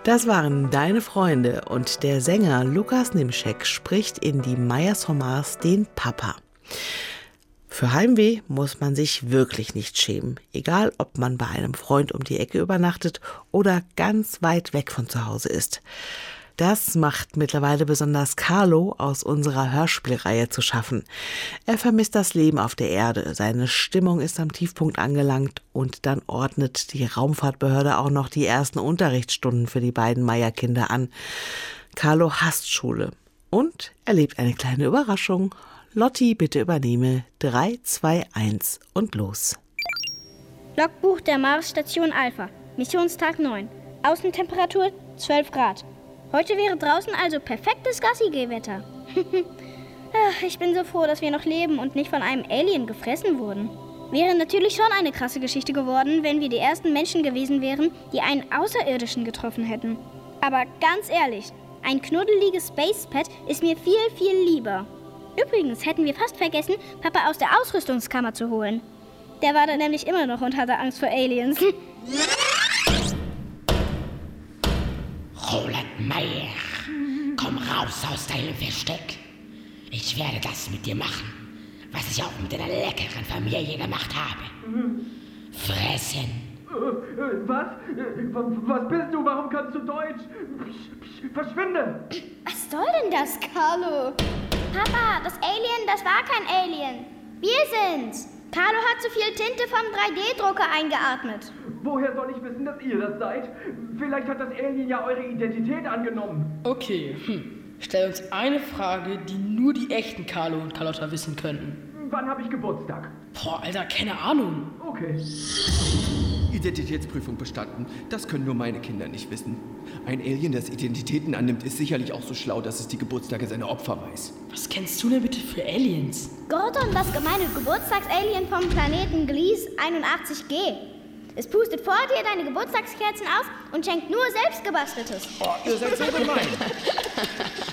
Das waren Deine Freunde und der Sänger Lukas Nimschek spricht in Die Meyers vom Mars den Papa. Für Heimweh muss man sich wirklich nicht schämen, egal ob man bei einem Freund um die Ecke übernachtet oder ganz weit weg von zu Hause ist. Das macht mittlerweile besonders Carlo aus unserer Hörspielreihe zu schaffen. Er vermisst das Leben auf der Erde, seine Stimmung ist am Tiefpunkt angelangt und dann ordnet die Raumfahrtbehörde auch noch die ersten Unterrichtsstunden für die beiden Meyer-Kinder an. Carlo hasst Schule und erlebt eine kleine Überraschung. Lotti, bitte übernehme 3, 2, 1 und los. Logbuch der Marsstation Alpha, Missionstag 9. Außentemperatur 12 Grad. Heute wäre draußen also perfektes Gassi-Geh-Wetter. Ich bin so froh, dass wir noch leben und nicht von einem Alien gefressen wurden. Wäre natürlich schon eine krasse Geschichte geworden, wenn wir die ersten Menschen gewesen wären, die einen Außerirdischen getroffen hätten. Aber ganz ehrlich, ein knuddeliges Space-Pad ist mir viel, viel lieber. Übrigens hätten wir fast vergessen, Papa aus der Ausrüstungskammer zu holen. Der war da nämlich immer noch und hatte Angst vor Aliens. Roland Meyer, komm raus aus deinem Versteck. Ich werde das mit dir machen, was ich auch mit deiner leckeren Familie gemacht habe. Fressen. Was? Was bist du? Warum kannst du Deutsch? Verschwinde! Was soll denn das, Carlo? Papa, das Alien, das war kein Alien. Wir sind's. Carlo hat zu viel Tinte vom 3D-Drucker eingeatmet. Woher soll ich wissen, dass ihr das seid? Vielleicht hat das Alien ja eure Identität angenommen. Okay, stell uns eine Frage, die nur die echten Carlo und Carlotta wissen könnten. Wann habe ich Geburtstag? Boah, Alter, keine Ahnung. Okay. Identitätsprüfung bestanden. Das können nur meine Kinder nicht wissen. Ein Alien, das Identitäten annimmt, ist sicherlich auch so schlau, dass es die Geburtstage seiner Opfer weiß. Was kennst du denn bitte für Aliens? Gordon, das gemeine Geburtstagsalien vom Planeten Gliese 81G. Es pustet vor dir deine Geburtstagskerzen aus und schenkt nur selbstgebasteltes. Oh, ihr seid so gemein.